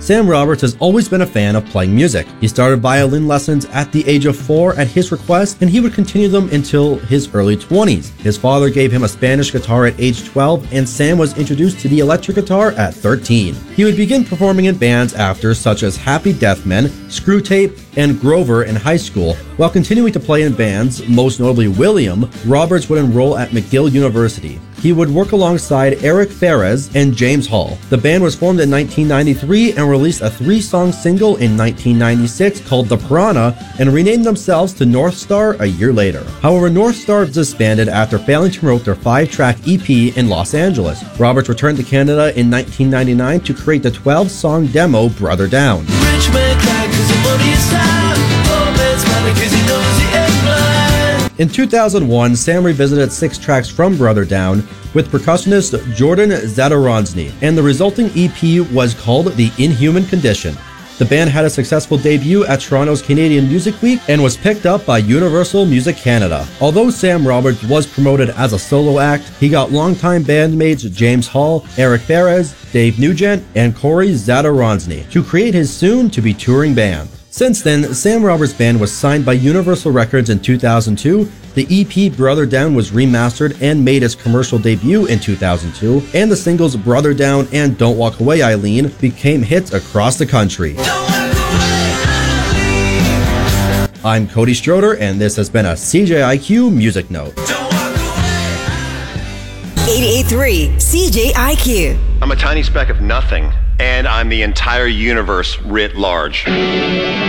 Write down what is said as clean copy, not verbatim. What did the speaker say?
Sam Roberts has always been a fan of playing music. He started violin lessons at the age of 4 at his request, and he would continue them until his early 20s. His father gave him a Spanish guitar at age 12, and Sam was introduced to the electric guitar at 13. He would begin performing in bands after such as Happy Death Men, Screwtape, and Grover in high school. While continuing to play in bands, most notably William, Roberts would enroll at McGill University. He would work alongside Eric Ferres and James Hall. The band was formed in 1993 and released a 3-song single in 1996 called The Piranha and renamed themselves to North Star a year later. However, North Star disbanded after failing to promote their 5-track EP in Los Angeles. Roberts returned to Canada in 1999 to create the 12-song demo Brother Down. In 2001, Sam revisited 6 tracks from Brother Down with percussionist Jordan Zadaronsny, and the resulting EP was called The Inhuman Condition. The band had a successful debut at Toronto's Canadian Music Week and was picked up by Universal Music Canada. Although Sam Roberts was promoted as a solo act, he got longtime bandmates James Hall, Eric Ferres, Dave Nugent, and Corey Zadaronsny to create his soon-to-be touring band. Since then, Sam Roberts' band was signed by Universal Records in 2002, the EP Brother Down was remastered and made its commercial debut in 2002, and the singles Brother Down and Don't Walk Away Eileen became hits across the country. I'm Cody Stroder, and this has been a CJIQ Music Note. 88.3 CJIQ. I'm a tiny speck of nothing, and I'm the entire universe writ large.